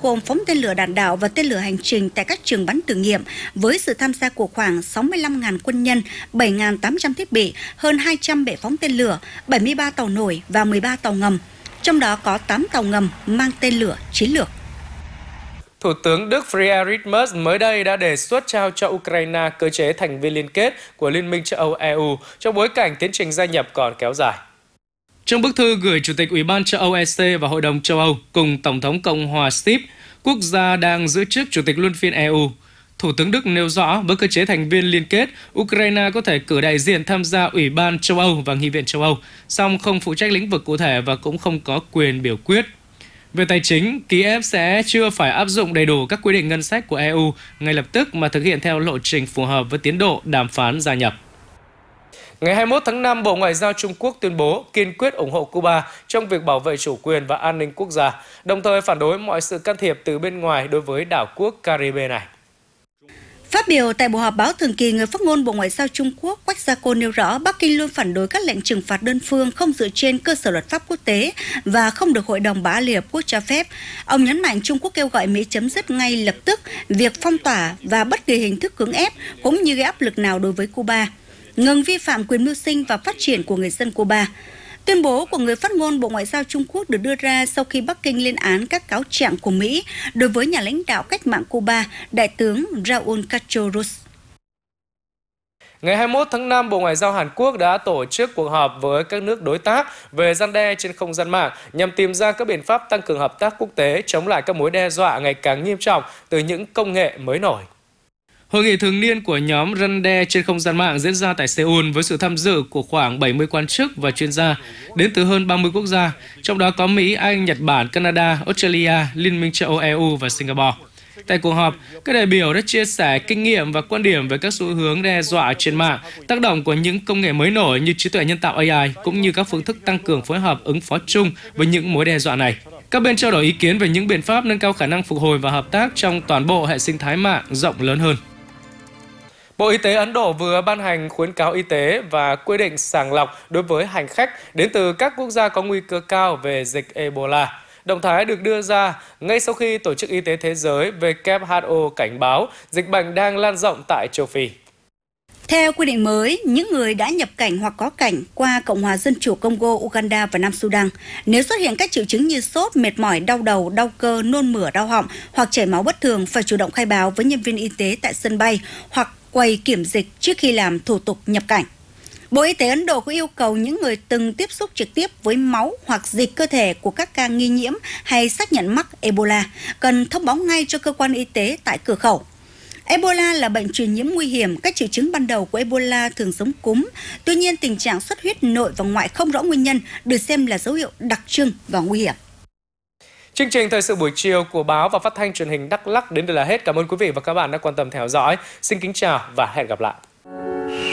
gồm phóng tên lửa đạn đạo và tên lửa hành trình tại các trường bắn thử nghiệm với sự tham gia của khoảng 65.000 quân nhân, 7.800 thiết bị, hơn 200 bệ phóng tên lửa, 73 tàu nổi và 13 tàu ngầm. Trong đó có 8 tàu ngầm mang tên lửa chiến lược. Thủ tướng Đức Friedrich Merz mới đây đã đề xuất trao cho Ukraine cơ chế thành viên liên kết của Liên minh châu Âu EU trong bối cảnh tiến trình gia nhập còn kéo dài. Trong bức thư gửi Chủ tịch Ủy ban châu Âu EC và Hội đồng châu Âu cùng Tổng thống Cộng hòa Stip, quốc gia đang giữ chức Chủ tịch luân phiên EU, Thủ tướng Đức nêu rõ với cơ chế thành viên liên kết, Ukraine có thể cử đại diện tham gia Ủy ban châu Âu và Nghị viện châu Âu, song không phụ trách lĩnh vực cụ thể và cũng không có quyền biểu quyết. Về tài chính, Kiev sẽ chưa phải áp dụng đầy đủ các quy định ngân sách của EU ngay lập tức mà thực hiện theo lộ trình phù hợp với tiến độ đàm phán gia nhập. Ngày 21 tháng 5, Bộ Ngoại giao Trung Quốc tuyên bố kiên quyết ủng hộ Cuba trong việc bảo vệ chủ quyền và an ninh quốc gia, đồng thời phản đối mọi sự can thiệp từ bên ngoài đối với đảo quốc Caribe này. Phát biểu tại buổi họp báo thường kỳ, người phát ngôn Bộ Ngoại giao Trung Quốc Quách Gia Côn nêu rõ Bắc Kinh luôn phản đối các lệnh trừng phạt đơn phương không dựa trên cơ sở luật pháp quốc tế và không được Hội đồng Bảo an Liên Hợp Quốc cho phép. Ông nhấn mạnh Trung Quốc kêu gọi Mỹ chấm dứt ngay lập tức việc phong tỏa và bất kỳ hình thức cưỡng ép cũng như gây áp lực nào đối với Cuba, ngừng vi phạm quyền mưu sinh và phát triển của người dân Cuba. Tuyên bố của người phát ngôn Bộ Ngoại giao Trung Quốc được đưa ra sau khi Bắc Kinh lên án các cáo trạng của Mỹ đối với nhà lãnh đạo cách mạng Cuba, Đại tướng Raúl Castro Ruz. Ngày 21 tháng 5, Bộ Ngoại giao Hàn Quốc đã tổ chức cuộc họp với các nước đối tác về răn đe trên không gian mạng nhằm tìm ra các biện pháp tăng cường hợp tác quốc tế chống lại các mối đe dọa ngày càng nghiêm trọng từ những công nghệ mới nổi. Hội nghị thường niên của nhóm răn đe trên không gian mạng diễn ra tại Seoul với sự tham dự của khoảng 70 quan chức và chuyên gia đến từ hơn 30 quốc gia, trong đó có Mỹ, Anh, Nhật Bản, Canada, Australia, Liên minh châu Âu EU và Singapore. Tại cuộc họp, các đại biểu đã chia sẻ kinh nghiệm và quan điểm về các xu hướng đe dọa trên mạng, tác động của những công nghệ mới nổi như trí tuệ nhân tạo AI, cũng như các phương thức tăng cường phối hợp ứng phó chung với những mối đe dọa này. Các bên trao đổi ý kiến về những biện pháp nâng cao khả năng phục hồi và hợp tác trong toàn bộ hệ sinh thái mạng rộng lớn hơn. Bộ Y tế Ấn Độ vừa ban hành khuyến cáo y tế và quy định sàng lọc đối với hành khách đến từ các quốc gia có nguy cơ cao về dịch Ebola. Động thái được đưa ra ngay sau khi Tổ chức Y tế Thế giới WHO cảnh báo dịch bệnh đang lan rộng tại châu Phi. Theo quy định mới, những người đã nhập cảnh hoặc có cảnh qua Cộng hòa Dân chủ Congo, Uganda và Nam Sudan, nếu xuất hiện các triệu chứng như sốt, mệt mỏi, đau đầu, đau cơ, nôn mửa, đau họng hoặc chảy máu bất thường phải chủ động khai báo với nhân viên y tế tại sân bay hoặc quầy kiểm dịch trước khi làm thủ tục nhập cảnh. Bộ Y tế Ấn Độ cũng yêu cầu những người từng tiếp xúc trực tiếp với máu hoặc dịch cơ thể của các ca nghi nhiễm hay xác nhận mắc Ebola cần thông báo ngay cho cơ quan y tế tại cửa khẩu. Ebola là bệnh truyền nhiễm nguy hiểm. Các triệu chứng ban đầu của Ebola thường giống cúm. Tuy nhiên, tình trạng xuất huyết nội và ngoại không rõ nguyên nhân được xem là dấu hiệu đặc trưng và nguy hiểm. Chương trình thời sự buổi chiều của báo và phát thanh truyền hình Đắk Lắk đến đây là hết. Cảm ơn quý vị và các bạn đã quan tâm theo dõi. Xin kính chào và hẹn gặp lại.